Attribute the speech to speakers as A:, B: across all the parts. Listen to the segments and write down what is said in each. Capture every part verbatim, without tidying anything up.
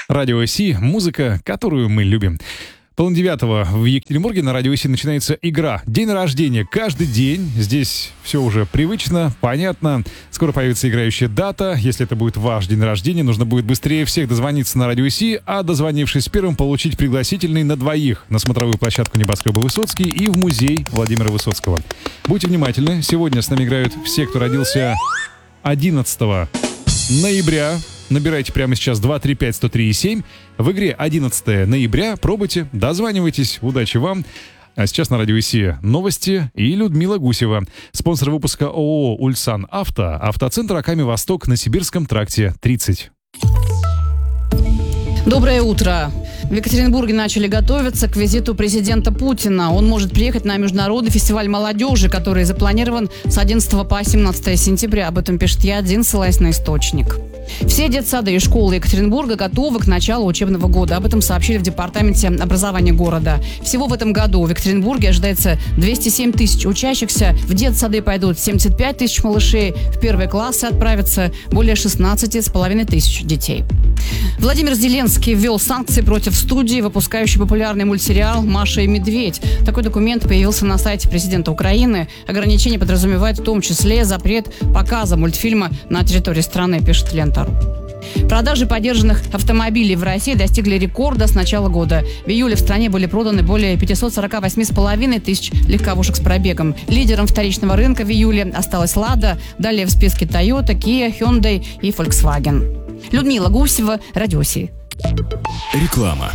A: Радио Си, музыка, которую мы любим. Полдевятого в Екатеринбурге на Радио Си начинается игра «День рождения». Каждый день. Здесь все уже привычно, понятно. Скоро появится играющая дата. Если это будет ваш день рождения, нужно будет быстрее всех дозвониться на Радио Си, а дозвонившись первым, получить пригласительный на двоих на смотровую площадку небоскреба Высоцкий и в музей Владимира Высоцкого. Будьте внимательны. Сегодня с нами играют все, кто родился одиннадцатого ноября. Набирайте прямо сейчас два три пять сто три семь. В игре одиннадцатого ноября. Пробуйте, дозванивайтесь. Удачи вам. А сейчас на Радио Си новости и Людмила Гусева. Спонсор выпуска ООО «Ульсан Авто». Автоцентр Аками Восток на Сибирском тракте тридцать.
B: Доброе утро. В Екатеринбурге начали готовиться к визиту президента Путина. Он может приехать на международный фестиваль молодежи, который запланирован с одиннадцатого по семнадцатое сентября. Об этом пишет Я-один, ссылаясь на источник. Все детсады и школы Екатеринбурга готовы к началу учебного года. Об этом сообщили в департаменте образования города. Всего в этом году в Екатеринбурге ожидается двести семь тысяч учащихся. В детсады пойдут семьдесят пять тысяч малышей. В первые классы отправятся более шестнадцать с половиной тысяч детей. Владимир Зеленский ввел санкции против студии, выпускающей популярный мультсериал «Маша и Медведь». Такой документ появился на сайте президента Украины. Ограничение подразумевает в том числе запрет показа мультфильма на территории страны, пишет Лента.ру. Продажи подержанных автомобилей в России достигли рекорда с начала года. В июле в стране были проданы более пятьсот сорок восемь с половиной тысяч легковушек с пробегом. Лидером вторичного рынка в июле осталась «Лада». Далее в списке Toyota, Kia, Hyundai и Volkswagen. Людмила Гусева, Радио Си.
C: Реклама.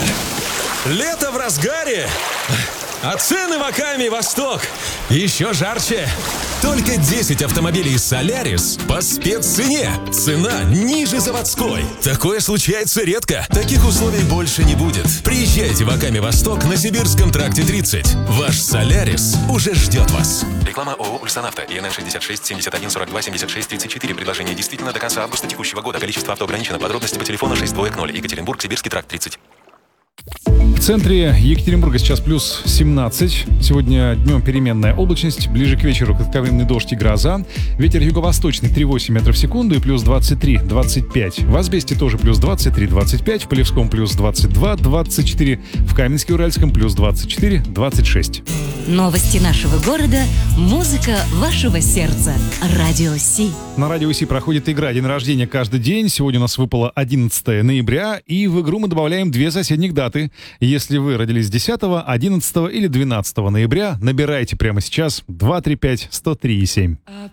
D: Лето в разгаре, а цены в Аками Восток еще жарче. Только десять автомобилей Solaris по спеццене. Цена ниже заводской. Такое случается редко. Таких условий больше не будет. Приезжайте в Аками Восток на Сибирском тракте тридцать. Ваш Solaris уже ждет вас.
E: Реклама ООО «Ульсан Авто». ИНН шестьдесят шесть семьдесят один сорок два семьдесят шесть тридцать четыре. Предложение действительно до конца августа текущего года. Количество авто ограничено. Подробности по телефону шесть два ноль. Екатеринбург, Сибирский тракт тридцать.
A: В центре Екатеринбурга сейчас плюс семнадцать. Сегодня днем переменная облачность. Ближе к вечеру кратковременный дождь и гроза. Ветер юго-восточный три целых восемь метров в секунду и плюс двадцать три двадцать пять. В Асбесте тоже плюс двадцать три двадцать пять. В Полевском плюс двадцать два двадцать четыре. В Каменске-Уральском плюс двадцать четыре двадцать шесть.
F: Новости нашего города. Музыка вашего сердца. Радио Си.
A: На Радио Си проходит игра «День рождения» каждый день. Сегодня у нас выпало одиннадцатого ноября. И в игру мы добавляем две соседних даты. Если вы родились десятого, одиннадцатого или двенадцатого ноября, набирайте прямо сейчас два три пять сто три семь.